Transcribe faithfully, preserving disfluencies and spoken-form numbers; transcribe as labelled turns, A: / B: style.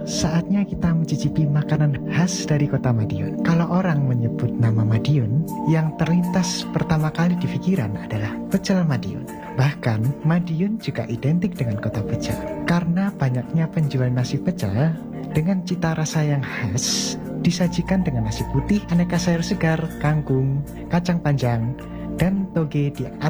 A: saatnya kita mencicipi makanan khas dari kota Madiun. Kalau orang menyebut nama Madiun, yang terlintas pertama kali di pikiran adalah pecel Madiun. Bahkan, Madiun juga identik dengan kota pecel. Karena banyaknya penjual nasi pecel dengan cita rasa yang khas, disajikan dengan nasi putih, aneka sayur segar, kangkung, kacang panjang, dan toge di